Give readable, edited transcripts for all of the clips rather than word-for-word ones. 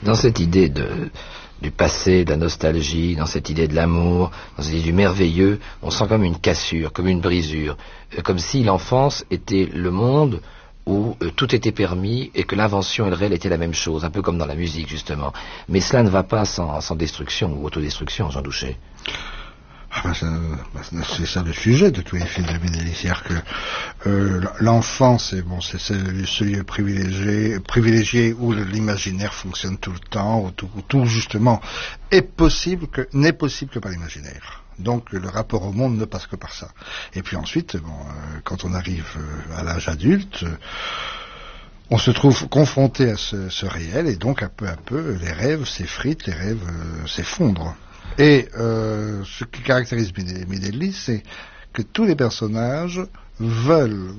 Dans cette idée du passé, de la nostalgie, dans cette idée de l'amour, dans cette idée du merveilleux, on sent comme une cassure, comme une brisure, comme si l'enfance était le monde où tout était permis et que l'invention et le réel étaient la même chose, un peu comme dans la musique justement. Mais cela ne va pas sans destruction ou autodestruction, Jean Douchet. C'est ça le sujet de tous les films de Minelli, c'est-à-dire que l'enfance c'est ce lieu privilégié où l'imaginaire fonctionne tout le temps, où tout justement n'est possible que par l'imaginaire. Donc le rapport au monde ne passe que par ça. Et puis ensuite, quand on arrive à l'âge adulte, on se trouve confronté à ce réel, et donc à peu, les rêves s'effritent, les rêves s'effondrent. Et ce qui caractérise Minelli, c'est que tous les personnages veulent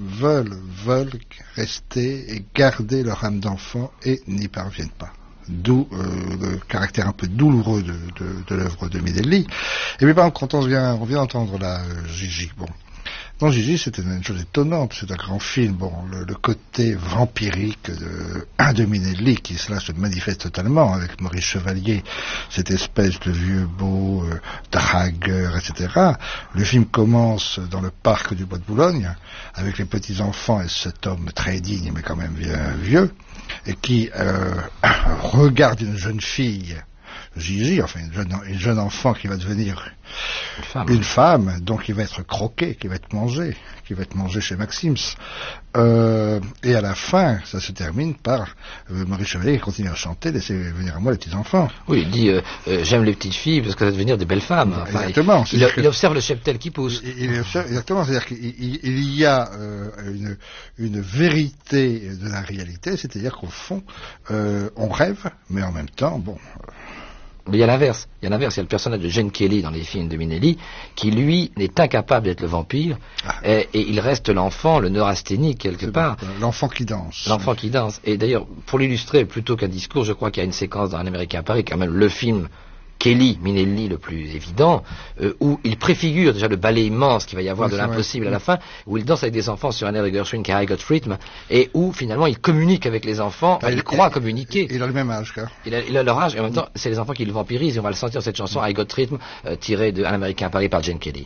rester et garder leur âme d'enfant et n'y parviennent pas. D'où le caractère un peu douloureux de l'œuvre de Minelli. Et puis par exemple, quand on vient d'entendre la Gigi, dans Gigi, c'était une chose étonnante, c'est un grand film, le côté vampirique de Minelli, qui cela se manifeste totalement, avec Maurice Chevalier, cette espèce de vieux beau, dragueur, etc. Le film commence dans le parc du Bois de Boulogne, avec les petits-enfants et cet homme très digne, mais quand même bien vieux, et qui regarde une jeune fille, Gigi, enfin une jeune enfant qui va devenir une femme, donc qui va être croquée, qui va être mangée chez Maxims. Et à la fin, ça se termine par Maurice Chevalier qui continue à chanter, laissez venir à moi les petits enfants. Oui, il dit j'aime les petites filles parce qu'elles vont devenir des belles femmes. Enfin, exactement. Il observe le cheptel qui pousse. Il observe, exactement, c'est-à-dire qu'il y a une vérité de la réalité, c'est-à-dire qu'au fond, on rêve, mais en même temps, Mais il y a l'inverse. Il y a le personnage de Gene Kelly dans les films de Minelli, qui lui est incapable d'être le vampire, et il reste l'enfant, le neurasthénique quelque part. L'enfant qui danse. L'enfant qui danse. Et d'ailleurs, pour l'illustrer plutôt qu'un discours, je crois qu'il y a une séquence dans Un Américain à Paris, quand même le film Kelly, Minelli le plus évident, où il préfigure déjà le ballet immense qu'il va y avoir de l'impossible à la fin, où il danse avec des enfants sur un air de Gershwin qui est I Got Rhythm, et où finalement il communique avec les enfants, il croit communiquer. Il a le même âge, car. Il a leur âge, et en même temps c'est les enfants qui le vampirisent, et on va le sentir cette chanson I Got Rhythm, tirée de Un Américain à Paris par Gene Kelly.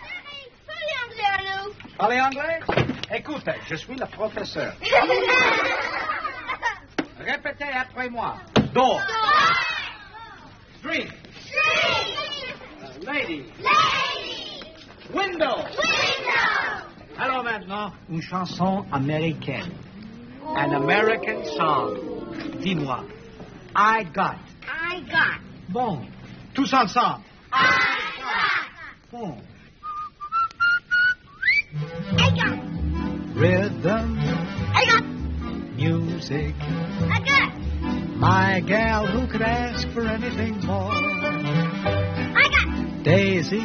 Parlez anglais? Écoute, je suis le professeur. Répétez après moi. Door. Street. Lady. Window. Alors maintenant, une chanson américaine. An American song. Dis-moi. I got. Bon. Tous ensemble. Bon. I got. Rhythm. I got. Music. I got. My gal, who could ask for anything more? I got. Daisy.